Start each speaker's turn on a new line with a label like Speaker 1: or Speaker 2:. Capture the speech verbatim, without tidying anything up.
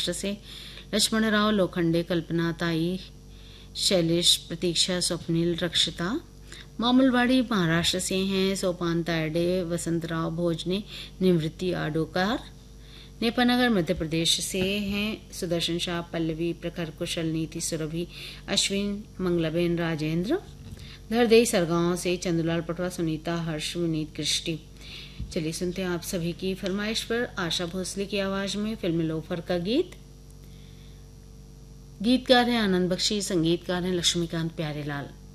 Speaker 1: महाराष्ट्र से, लक्ष्मण राव लोखंडे, कल्पना ताई, शैलेश, प्रतीक्षा, स्वप्निल, रक्षिता। मामलवाड़ी महाराष्ट्र से हैं सोपान तायडे, वसंतराव भोजने, निवृत्ति आडोकार। नेपानगर मध्य प्रदेश से हैं सुदर्शन शाह, पल्लवी, प्रखर, कुशल, नीति, सुरभि, अश्विन, मंगलाबेन, राजेंद्र। धरदेई सरगांव से चंदुलाल पटवा, सुनीता, हर्ष, विनीत, कृष्टि। चलिए सुनते हैं आप सभी की फरमाइश पर आशा भोसले की आवाज में फिल्म लोफर का गीत। गीतकार हैं आनंद बख्शी, संगीतकार हैं लक्ष्मीकांत प्यारेलाल।